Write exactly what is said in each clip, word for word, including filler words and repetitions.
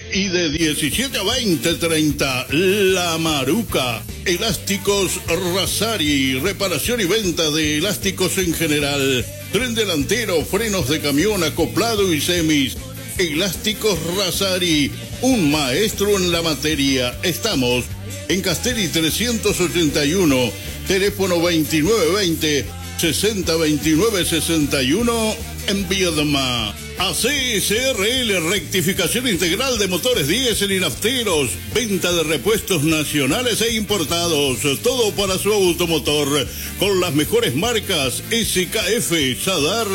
Y de diecisiete a veinte treinta, La Maruca. Elásticos Razari, reparación y venta de elásticos en general. Tren delantero, frenos de camión, acoplado y semis. Elásticos Razari, un maestro en la materia. Estamos en Castelli trescientos ochenta y uno, teléfono veintinueve veinte, sesenta veintinueve sesenta y uno en Viedma. A C S R L, rectificación integral de motores diésel y nafteros, venta de repuestos nacionales e importados, todo para su automotor, con las mejores marcas S K F, Sadar,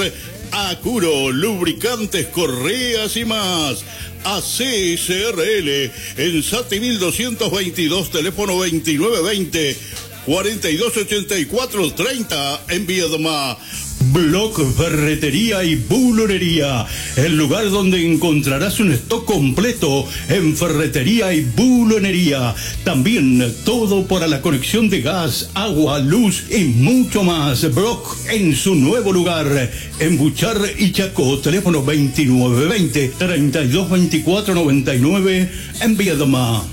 Acuro, lubricantes, correas y más. A C S R L, en Sati mil doscientos veintidós, teléfono veintinueve veinte, cuarenta y dos ochenta y cuatro treinta en Viedma. Block Ferretería y Bulonería, el lugar donde encontrarás un stock completo en ferretería y bulonería. También todo para la conexión de gas, agua, luz y mucho más. Block en su nuevo lugar, en Buchar y Chaco, teléfono veintinueve veinte, treinta y dos veinticuatro noventa y nueve en Viedma.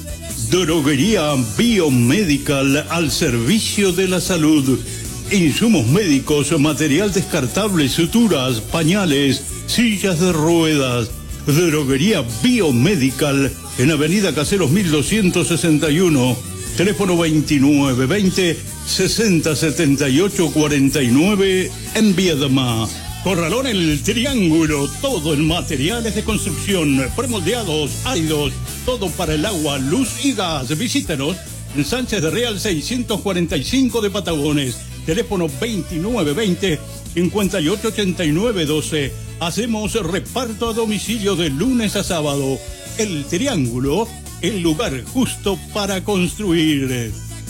Droguería Biomedical, al servicio de la salud. Insumos médicos, material descartable, suturas, pañales, sillas de ruedas. Droguería Biomedical, en Avenida Caseros mil doscientos sesenta y uno, teléfono veintinueve veinte, sesenta setenta y ocho cuarenta y nueve en Viedma. Corralón El Triángulo, todo en materiales de construcción, premoldeados, áridos, todo para el agua, luz y gas. Visítenos en Sánchez de Real seiscientos cuarenta y cinco de Patagones. Teléfono veintinueve veinte, cincuenta y ocho ochenta y nueve doce. Hacemos reparto a domicilio de lunes a sábado. El Triángulo, el lugar justo para construir.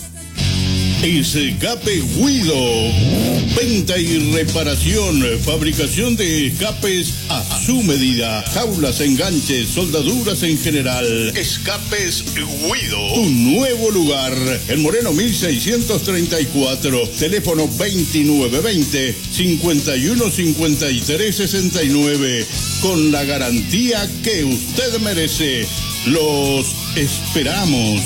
Escape Guido, venta y reparación, fabricación de escapes a su medida, jaulas, enganches, soldaduras en general. Escapes Guido, un nuevo lugar, en Moreno mil seiscientos treinta y cuatro, teléfono veintinueve veinte, cincuenta y uno cincuenta y tres sesenta y nueve, con la garantía que usted merece. Los esperamos.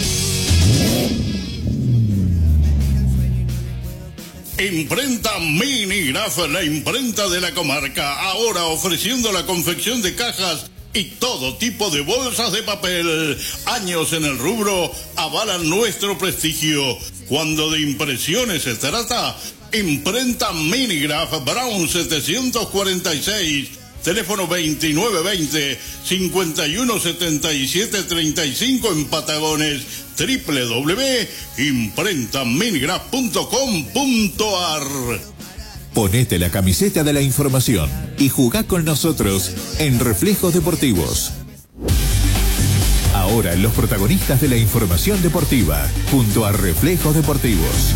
Imprenta Minigraf, la imprenta de la comarca, ahora ofreciendo la confección de cajas y todo tipo de bolsas de papel. Años en el rubro avalan nuestro prestigio. Cuando de impresiones se trata, Imprenta Minigraf, Brown setecientos cuarenta y seis, teléfono veintinueve veinte, cincuenta y uno setenta y siete treinta y cinco en Patagones. doble u doble u doble u punto imprenta minigraf punto com punto a r. Ponete la camiseta de la información y jugá con nosotros en Reflejos Deportivos. Ahora los protagonistas de la información deportiva, junto a Reflejos Deportivos.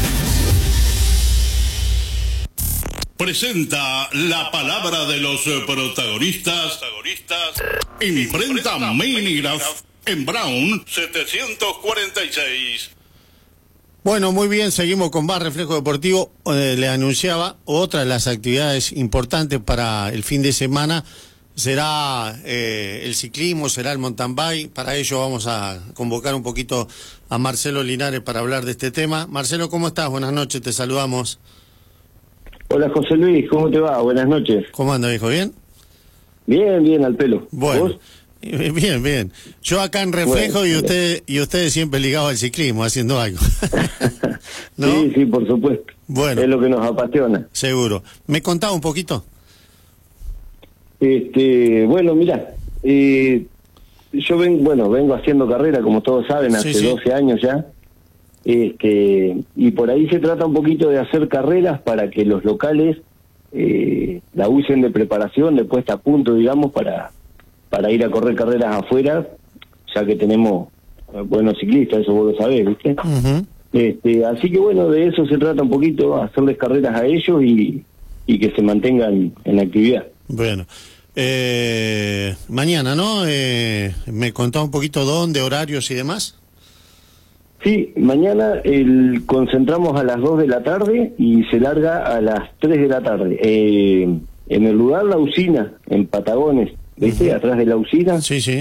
Presenta la palabra de los protagonistas. Imprenta Minigraf en Brown setecientos cuarenta y seis. Bueno, muy bien, seguimos con más Reflejo Deportivo. Eh, le anunciaba, otra de las actividades importantes para el fin de semana será eh, el ciclismo, será el mountain bike. Para ello vamos a convocar un poquito a Marcelo Linares para hablar de este tema. Marcelo, ¿cómo estás? Buenas noches, te saludamos. Hola José Luis, ¿cómo te va? Buenas noches. ¿Cómo anda, viejo? ¿Bien? Bien, bien, al pelo. Bueno. ¿Vos? Bien, bien. Yo acá en Reflejo, bueno, y usted y ustedes siempre ligados al ciclismo, haciendo algo. ¿No? Sí, sí, por supuesto. Bueno. Es lo que nos apasiona. Seguro. ¿Me contaba un poquito? Este, bueno, mira, eh, yo ven, bueno, vengo haciendo carrera, como todos saben, hace sí, sí. doce años ya. Este, y por ahí se trata un poquito de hacer carreras para que los locales eh, la usen de preparación, de puesta a punto, digamos, para para ir a correr carreras afuera, ya que tenemos eh, buenos ciclistas, eso vos lo sabés, ¿viste? Uh-huh. Este, así que bueno, de eso se trata un poquito, hacerles carreras a ellos y, y que se mantengan en la actividad. Bueno, eh, mañana, ¿no? Eh, ¿Me contaba un poquito dónde, horarios y demás? Sí, mañana el, concentramos a las dos de la tarde y se larga a las tres de la tarde. Eh, en el lugar La Usina, en Patagones, ¿viste? Uh-huh. Atrás de La Usina. Sí, sí.